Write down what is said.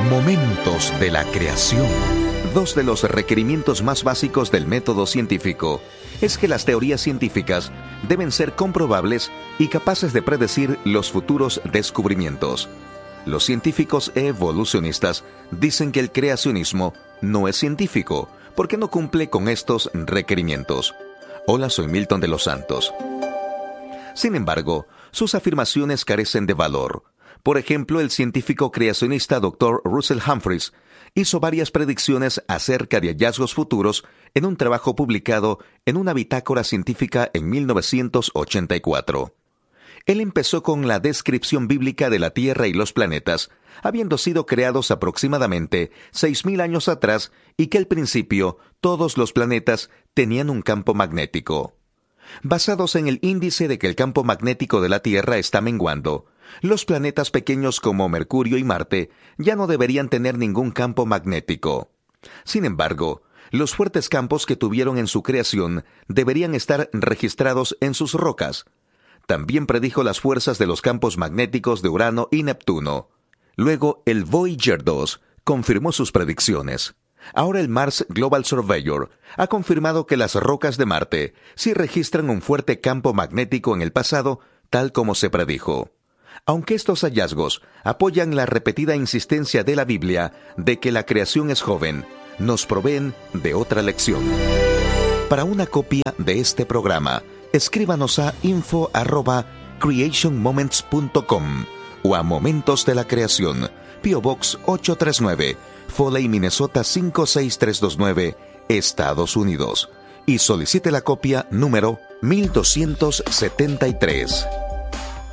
Momentos de la creación. Dos de los requerimientos más básicos del método científico es que las teorías científicas deben ser comprobables y capaces de predecir los futuros descubrimientos. Los científicos evolucionistas dicen que el creacionismo no es científico porque no cumple con estos requerimientos. Hola, soy Milton de los Santos. Sin embargo, sus afirmaciones carecen de valor. Por ejemplo, el científico creacionista Dr. Russell Humphreys hizo varias predicciones acerca de hallazgos futuros en un trabajo publicado en una bitácora científica en 1984. Él empezó con la descripción bíblica de la Tierra y los planetas, habiendo sido creados aproximadamente 6.000 años atrás y que al principio todos los planetas tenían un campo magnético. Basados en el índice de que el campo magnético de la Tierra está menguando, los planetas pequeños como Mercurio y Marte ya no deberían tener ningún campo magnético. Sin embargo, los fuertes campos que tuvieron en su creación deberían estar registrados en sus rocas. También predijo las fuerzas de los campos magnéticos de Urano y Neptuno. Luego, el Voyager 2 confirmó sus predicciones. Ahora el Mars Global Surveyor ha confirmado que las rocas de Marte sí registran un fuerte campo magnético en el pasado, tal como se predijo. Aunque estos hallazgos apoyan la repetida insistencia de la Biblia de que la creación es joven, nos proveen de otra lección. Para una copia de este programa, escríbanos a info@creationmoments.com o a Momentos de la Creación, P.O. Box 839, Foley, Minnesota 56329, Estados Unidos. Y solicite la copia número 1273.